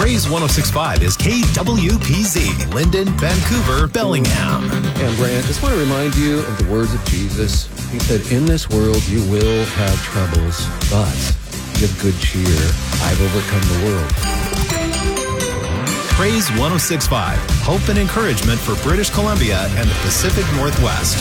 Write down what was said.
Praise 106.5 is KWPZ, Linden, Vancouver, Bellingham. And Brant, just want to remind you of the words of Jesus. He said, in this world you will have troubles, but be of good cheer. I've overcome the world. Praise 106.5, hope and encouragement for British Columbia and the Pacific Northwest.